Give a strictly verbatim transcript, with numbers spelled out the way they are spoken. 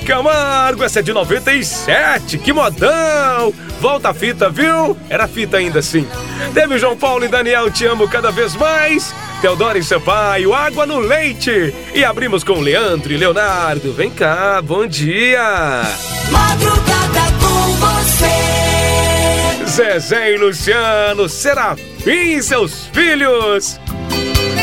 Camargo, essa é de noventa e sete, que modão! Volta a fita, viu? Era fita ainda assim. Teve João Paulo e Daniel, Te Amo Cada Vez Mais. Teodoro e Sampaio, Água no Leite. E abrimos com Leandro e Leonardo. Vem cá, bom dia. Madrugada com você. Zezé e Luciano, Serafim e seus filhos.